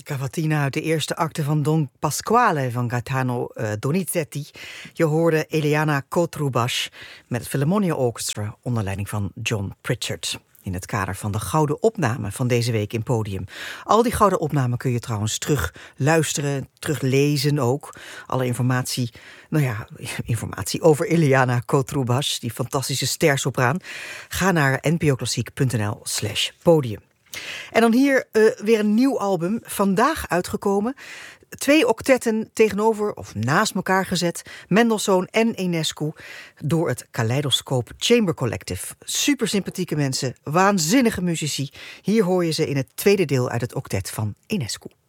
Cavatina uit de eerste acte van Don Pasquale van Gaetano Donizetti. Je hoorde Eliana Kotrubash met het Philharmonia Orchestra onder leiding van John Pritchard. In het kader van de Gouden Opname van deze week in Podium. Al die Gouden Opnamen kun je trouwens terug luisteren, teruglezen ook. Alle informatie over Eliana Kotrubash, die fantastische stersopraan. Ga naar npoklassiek.nl/podium. En dan hier weer een nieuw album, vandaag uitgekomen. 2 octetten tegenover of naast elkaar gezet. Mendelssohn en Enescu door het Kaleidoscope Chamber Collective. Super sympathieke mensen, waanzinnige muzici. Hier hoor je ze in het tweede deel uit het octet van Enescu.